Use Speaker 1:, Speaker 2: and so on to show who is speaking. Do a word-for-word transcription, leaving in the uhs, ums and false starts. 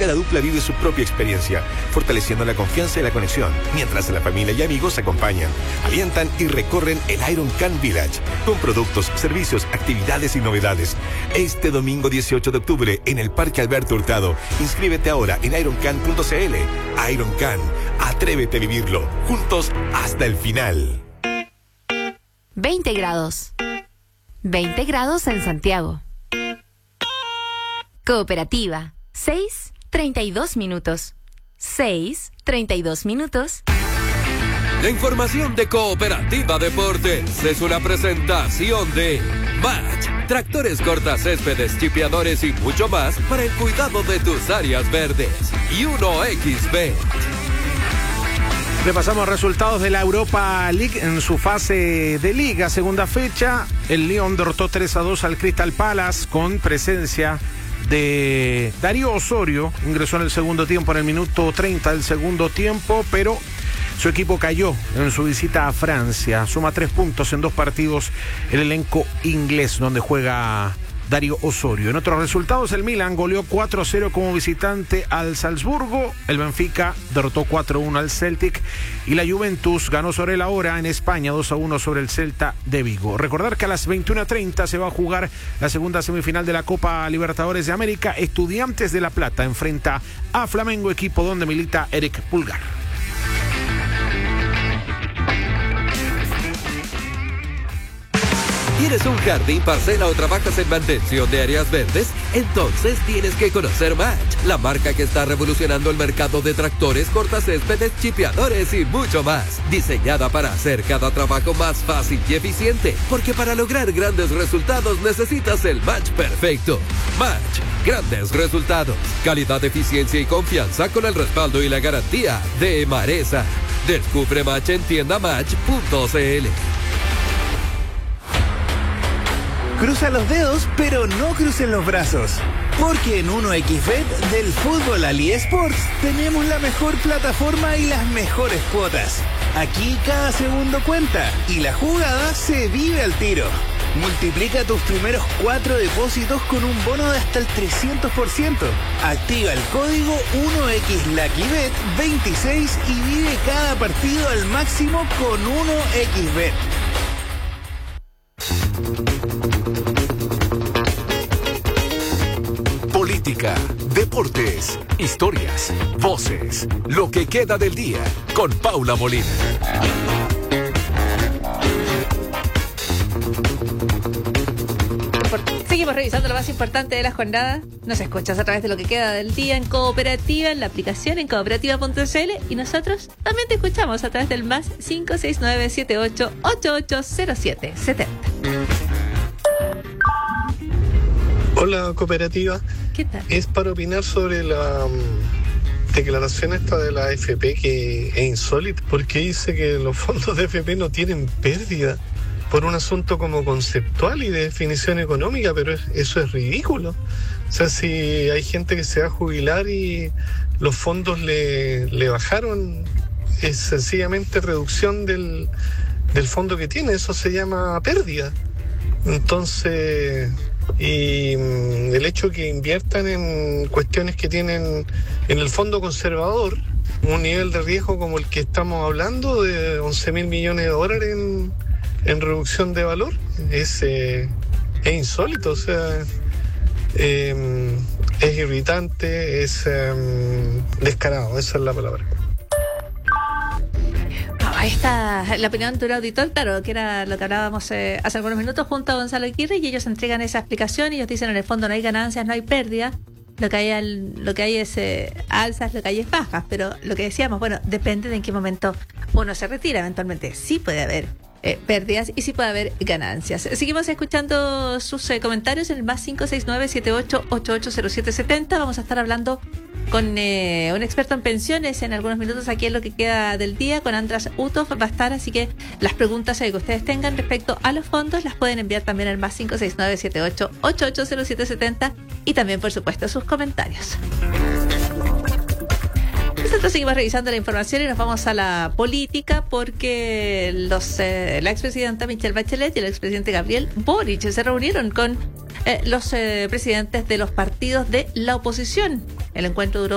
Speaker 1: cada dupla vive su propia experiencia, fortaleciendo la confianza y la conexión, mientras la familia y amigos acompañan, alientan y recorren el Ironcan Village, con productos, servicios, actividades y novedades. Este domingo dieciocho de octubre, en el Parque Alberto Hurtado. Inscríbete ahora en ironcan punto c l. Ironcan, atrévete a vivirlo, juntos hasta el final.
Speaker 2: veinte grados. veinte grados en Santiago. Cooperativa, seis treinta y dos minutos. seis treinta y dos minutos.
Speaker 3: La información de Cooperativa Deportes es una presentación de Match, tractores cortacéspedes, chipeadores y mucho más para el cuidado de tus áreas verdes. Y uno equis bet.
Speaker 4: Repasamos resultados de la Europa League en su fase de liga, segunda fecha. El Lyon derrotó tres a dos al Crystal Palace con presencia de Darío Osorio. Ingresó en el segundo tiempo, en el minuto treinta del segundo tiempo, pero su equipo cayó en su visita a Francia. Suma tres puntos en dos partidos el elenco inglés, donde juega Darío Osorio. En otros resultados, el Milan goleó cuatro a cero como visitante al Salzburgo. El Benfica derrotó cuatro a uno al Celtic. Y la Juventus ganó sobre la hora en España dos a uno sobre el Celta de Vigo. Recordar que a las veintiuna treinta se va a jugar la segunda semifinal de la Copa Libertadores de América. Estudiantes de La Plata enfrenta a Flamengo, equipo donde milita Eric Pulgar.
Speaker 3: ¿Tienes un jardín, parcela o trabajas en mantención de áreas verdes? Entonces tienes que conocer Match, la marca que está revolucionando el mercado de tractores, cortacéspedes, chipeadores y mucho más. Diseñada para hacer cada trabajo más fácil y eficiente, porque para lograr grandes resultados necesitas el match perfecto. Match, grandes resultados, calidad, eficiencia y confianza con el respaldo y la garantía de Maresa. Descubre Match en tienda match punto c l.
Speaker 5: Cruza los dedos, pero no crucen los brazos. Porque en uno equis bet del fútbol al eSports tenemos la mejor plataforma y las mejores cuotas. Aquí cada segundo cuenta y la jugada se vive al tiro. Multiplica tus primeros cuatro depósitos con un bono de hasta el trescientos por ciento. Activa el código uno equis lucky bet veintiséis y vive cada partido al máximo con uno equis bet.
Speaker 6: Política, deportes, historias, voces, lo que queda del día con Paula Molina.
Speaker 7: Seguimos revisando lo más importante de la jornada. Nos escuchas a través de lo que queda del día en Cooperativa, en la aplicación en cooperativa punto c l, y nosotros también te escuchamos a través del más cinco seis nueve siete ocho ocho ocho cero siete siete cero.
Speaker 8: Hola, Cooperativa.
Speaker 7: ¿Qué tal?
Speaker 8: Es para opinar sobre la um, declaración esta de la A F P, que es insólita, porque dice que los fondos de A F P no tienen pérdida por un asunto como conceptual y de definición económica, pero es, eso es ridículo. O sea, si hay gente que se va a jubilar y los fondos le, le bajaron, es sencillamente reducción del, del fondo que tiene, eso se llama pérdida. Entonces, y el hecho que inviertan en cuestiones que tienen en el fondo conservador un nivel de riesgo como el que estamos hablando, de once mil millones de dólares en, en reducción de valor, es, eh, es insólito. O sea, eh, es irritante, es eh, descarado, esa es la palabra.
Speaker 7: Ahí está la opinión de un auditor, claro, que era lo que hablábamos eh, hace algunos minutos junto a Gonzalo Aguirre, y ellos entregan esa explicación y ellos dicen: en el fondo no hay ganancias, no hay pérdida, lo que hay, al, lo que hay es eh, alzas, lo que hay es bajas, pero lo que decíamos, bueno, depende de en qué momento uno se retira. Eventualmente sí puede haber eh, pérdidas y sí puede haber ganancias. Seguimos escuchando sus eh, comentarios en el más cinco seis nueve siete ocho ocho ocho cero siete siete cero. Vamos a estar hablando con eh, un experto en pensiones en algunos minutos aquí en lo que queda del día, con András Utov va a estar, así que las preguntas eh, que ustedes tengan respecto a los fondos las pueden enviar también al más cinco seis nueve siete ocho ocho ocho cero siete siete cero, y también por supuesto sus comentarios. Nosotros seguimos revisando la información y nos vamos a la política, porque los eh, la expresidenta Michelle Bachelet y el expresidente Gabriel Boric se reunieron con eh, los eh, presidentes de los partidos de la oposición. El encuentro duró